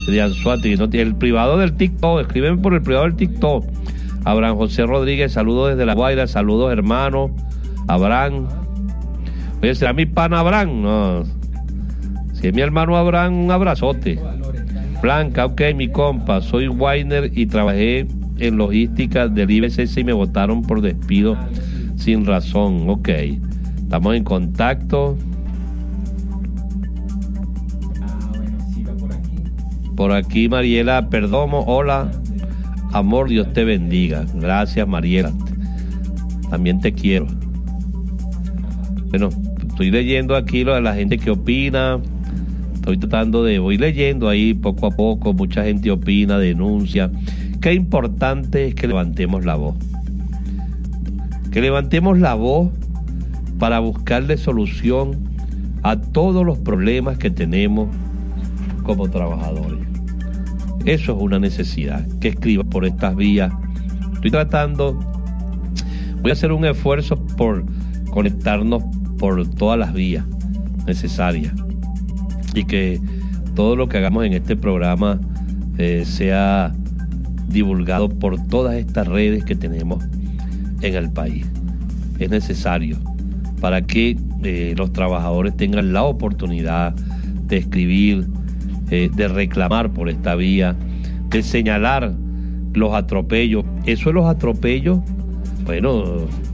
de Anzuati, no, el privado del TikTok, escríbeme por el privado del TikTok. Abraham José Rodríguez, saludos desde La Guaira, saludos hermano. Abraham, oye, ¿será mi pana Abraham? No, si es mi hermano Abraham, un abrazote. Blanca, ok, mi compa, soy Weiner y trabajé en logística del IBCC y me votaron por despido sin razón. Ok, estamos en contacto. Por aquí Mariela Perdomo, hola, amor, Dios te bendiga. Gracias Mariela, también te quiero. Bueno, estoy leyendo aquí lo de la gente que opina. Voy leyendo ahí poco a poco, mucha gente opina, denuncia. Qué importante es que levantemos la voz. Que levantemos la voz para buscarle solución a todos los problemas que tenemos como trabajadores. Eso es una necesidad, que escriba por estas vías. Voy a hacer un esfuerzo por conectarnos por todas las vías necesarias. Y que todo lo que hagamos en este programa sea divulgado por todas estas redes que tenemos en el país. Es necesario para que los trabajadores tengan la oportunidad de escribir, de reclamar por esta vía, de señalar los atropellos. Eso de los atropellos, bueno,